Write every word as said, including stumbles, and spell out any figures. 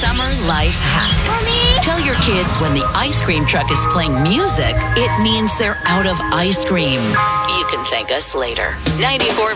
summer life hack. Mommy? Tell your kids when the ice cream truck is playing music, it means they're out of ice cream. You can thank us later. ninety-four